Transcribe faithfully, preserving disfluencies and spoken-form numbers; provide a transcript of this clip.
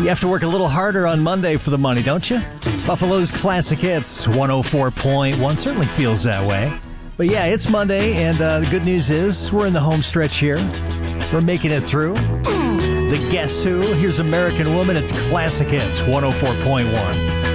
You have to work a little harder on Monday for the money, don't you? Buffalo's Classic Hits, one oh four point one, certainly feels that way. But yeah, it's Monday, and uh, the good news is we're in the home stretch here. We're making it through. The Guess Who, here's American Woman, it's Classic Hits, one oh four point one.